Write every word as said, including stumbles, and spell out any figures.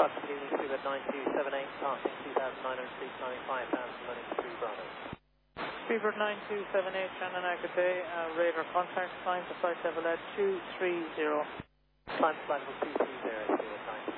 Possibly Speedbird nine two seven eight, passing two thousand nine hundred feet, climbing five thousand, running three Bravo. Speedbird nine two seven eight, Shannon Agate, uh, radar contact, climb to flight level at two three zero. Climb to flight level two three zero, Speedbird nine two seven eight.